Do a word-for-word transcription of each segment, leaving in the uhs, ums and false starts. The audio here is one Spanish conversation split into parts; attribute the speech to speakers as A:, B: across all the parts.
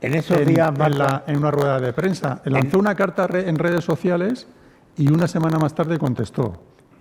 A: En esos
B: en,
A: días,
B: en,
A: Marta,
B: la, en una rueda de prensa. Lanzó en, una carta en redes sociales y una semana más tarde contestó.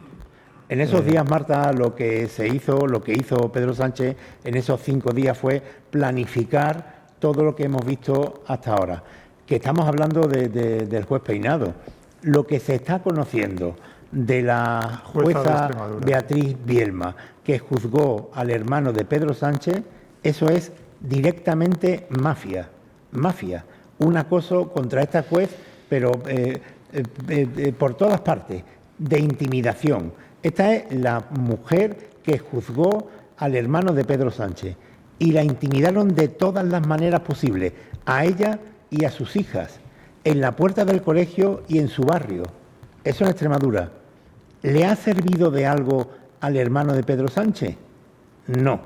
A: En esos días, Marta, lo que se hizo, lo que hizo Pedro Sánchez en esos cinco días fue planificar todo lo que hemos visto hasta ahora. Que estamos hablando de, de, del juez Peinado. Lo que se está conociendo de la jueza Beatriz Bielma, que juzgó al hermano de Pedro Sánchez, eso es directamente mafia. Mafia. Un acoso contra esta juez, pero eh, eh, eh, por todas partes, de intimidación. Esta es la mujer que juzgó al hermano de Pedro Sánchez y la intimidaron de todas las maneras posibles, a ella y a sus hijas, en la puerta del colegio y en su barrio. Eso en Extremadura. ¿Le ha servido de algo al hermano de Pedro Sánchez? No.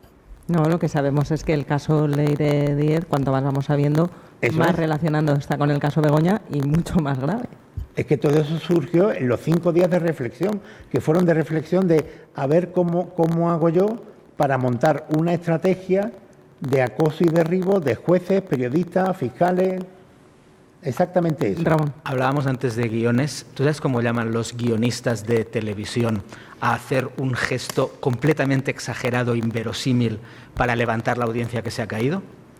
C: No, lo que sabemos es que el caso Leire Díez, cuanto más vamos sabiendo,
A: Eso
C: más
A: es.
C: relacionando está con el caso Begoña y mucho más grave.
A: Es que todo eso surgió en los cinco días de reflexión, que fueron de reflexión de a ver cómo, cómo hago yo para montar una estrategia de acoso y derribo de jueces, periodistas, fiscales. Exactamente eso.
C: Ramón.
D: Hablábamos antes de guiones. ¿Tú sabes cómo llaman los guionistas de televisión a hacer un gesto completamente exagerado, inverosímil, para levantar la audiencia que se ha caído?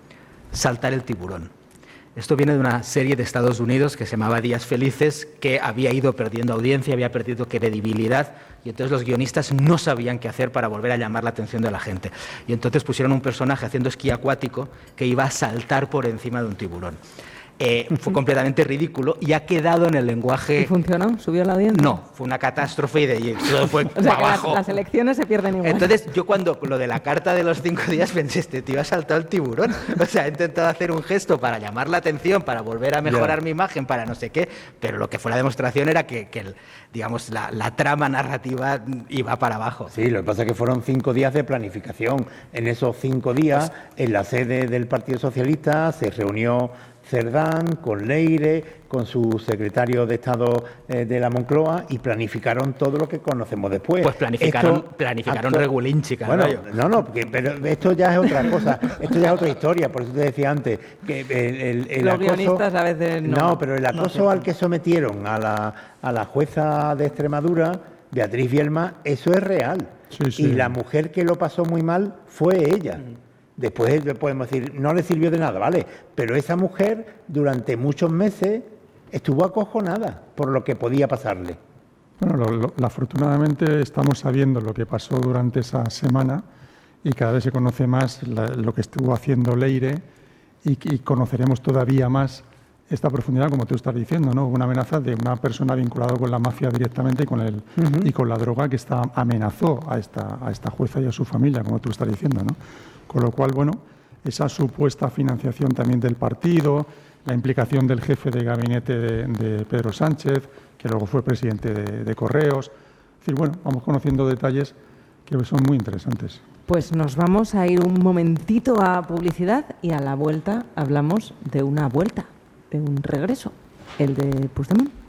D: Saltar el tiburón. Esto viene de una serie de Estados Unidos que se llamaba Días Felices, que había ido perdiendo audiencia, había perdido credibilidad, y entonces los guionistas no sabían qué hacer para volver a llamar la atención de la gente. Y entonces pusieron un personaje haciendo esquí acuático que iba a saltar por encima de un tiburón. Eh, fue completamente ridículo y ha quedado en el lenguaje...
C: ¿Y funcionó? ¿Subió la audiencia?
D: No, fue una catástrofe y de y todo fue
C: o sea,
D: para abajo.
C: Las, las elecciones se pierden igual.
D: Entonces, yo cuando lo de la carta de los cinco días pensé, este tío ha saltado el tiburón. O sea, he intentado hacer un gesto para llamar la atención, para volver a mejorar yeah. mi imagen, para no sé qué, pero lo que fue la demostración era que, que el, digamos, la, la trama narrativa iba para abajo.
A: Sí, lo que pasa es que fueron cinco días de planificación. En esos cinco días, en la sede del Partido Socialista, se reunió Cerdán, con Leire, con su secretario de Estado eh, de la Moncloa y planificaron todo lo que conocemos después.
D: Pues planificaron,
A: esto,
D: planificaron
A: acto,
D: Regulín, chica.
A: Bueno, no, no, porque, pero esto ya es otra cosa, esto ya es otra historia, por eso te decía antes que el, el, el
C: Los
A: acoso,
C: guionistas a veces no.
A: No, pero el acoso no, al que sometieron a la, a la jueza de Extremadura, Beatriz Bielma, eso es real.
B: Sí, sí.
A: Y la mujer que lo pasó muy mal fue ella. Mm. Después podemos decir, no le sirvió de nada, ¿vale? Pero esa mujer durante muchos meses estuvo acojonada por lo que podía pasarle.
B: Bueno, lo, lo, afortunadamente estamos sabiendo lo que pasó durante esa semana y cada vez se conoce más la, lo que estuvo haciendo Leire y, y conoceremos todavía más esta profundidad, como tú estás diciendo, ¿no? Una amenaza de una persona vinculada con la mafia directamente y con, el, uh-huh. y con la droga que está, amenazó a esta, a esta jueza y a su familia, como tú estás diciendo, ¿no? Con lo cual, bueno, esa supuesta financiación también del partido, la implicación del jefe de gabinete de, de Pedro Sánchez, que luego fue presidente de, de Correos. Es decir, bueno, vamos conociendo detalles que son muy interesantes.
C: Pues nos vamos a ir un momentito a publicidad y a la vuelta hablamos de una vuelta, de un regreso, el de Puigdemont.